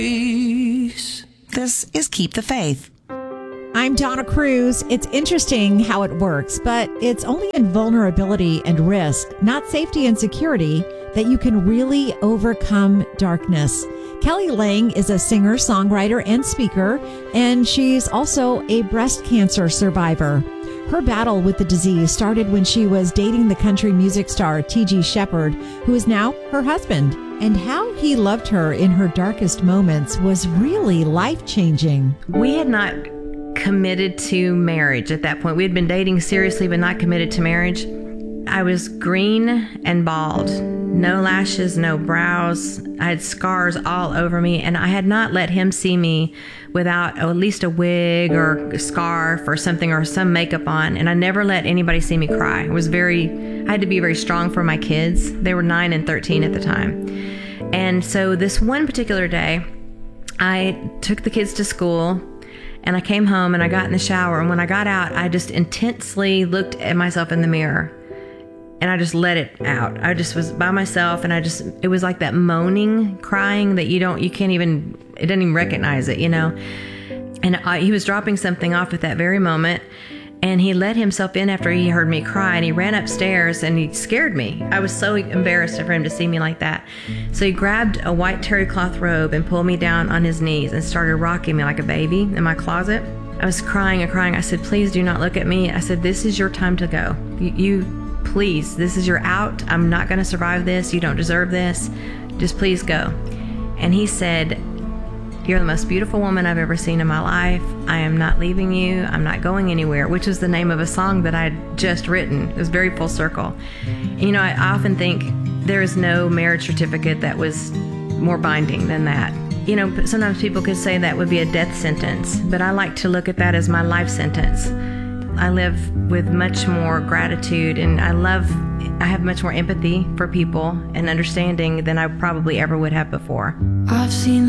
This is Keep the Faith. I'm Donna Cruz. It's interesting how it works, but it's only in vulnerability and risk, not safety and security, that you can really overcome darkness. Kelly Lang is a singer, songwriter, and speaker, and she's also a breast cancer survivor. Her battle with the disease started when she was dating the country music star T.G. Shepherd, who is now her husband. And how he loved her in her darkest moments was really life-changing. We had not committed to marriage at that point. We had been dating seriously, but not committed to marriage. I was green and bald, no lashes, no brows. I had scars all over me, and I had not let him see me without at least a wig or a scarf or something or some makeup on. And I never let anybody see me cry. I had to be very strong for my kids. They were 9 and 13 at the time. And so this one particular day, I took the kids to school, and I came home and I got in the shower. And when I got out, I just intensely looked at myself in the mirror. And I just let it out. I just was by myself, and it was like that moaning, crying that it doesn't even recognize it, you know? And he was dropping something off at that very moment, and he let himself in after he heard me cry, and he ran upstairs, and he scared me. I was so embarrassed for him to see me like that. So he grabbed a white terry cloth robe and pulled me down on his knees and started rocking me like a baby in my closet. I was crying and crying. I said, please do not look at me. I said, this is your time to go. Please, this is your out. I'm not going to survive this. You don't deserve this. Just please go. And he said, you're the most beautiful woman I've ever seen in my life. I am not leaving you. I'm not going anywhere, which was the name of a song that I'd just written. It was very full circle. And, you know, I often think there is no marriage certificate that was more binding than that. You know, sometimes people could say that would be a death sentence, but I like to look at that as my life sentence. I live with much more gratitude, and I have much more empathy for people and understanding than I probably ever would have before. I've seen